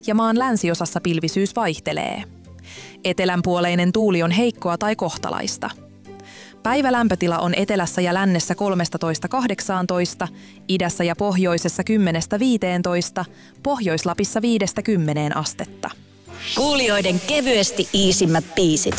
ja maan länsiosassa pilvisyys vaihtelee. Etelänpuoleinen tuuli on heikkoa tai kohtalaista. Päivälämpötila on etelässä ja lännessä 13–18, idässä ja pohjoisessa 10–15, Pohjois-Lapissa 5–10 astetta. Kuulijoiden kevyesti iisimmät biisit.